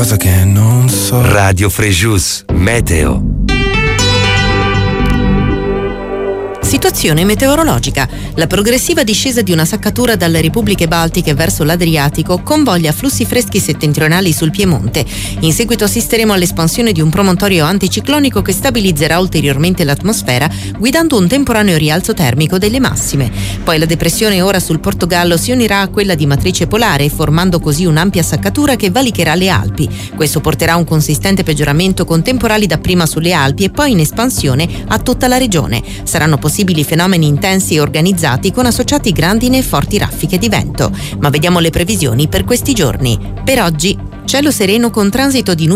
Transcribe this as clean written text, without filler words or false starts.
Cosa che non so. Radio Frejus, meteo. Situazione meteorologica. La progressiva discesa di una saccatura dalle repubbliche baltiche verso l'Adriatico convoglia flussi freschi settentrionali sul Piemonte. In seguito assisteremo all'espansione di un promontorio anticiclonico che stabilizzerà ulteriormente l'atmosfera, guidando un temporaneo rialzo termico delle massime. Poi la depressione ora sul Portogallo si unirà a quella di matrice polare, formando così un'ampia saccatura che valicherà le Alpi. Questo porterà a un consistente peggioramento con temporali dapprima sulle Alpi e poi in espansione a tutta la regione. Saranno possibili fenomeni intensi e organizzati con associati grandine e forti raffiche di vento. Ma vediamo le previsioni per questi giorni. Per oggi, cielo sereno con transito di nubi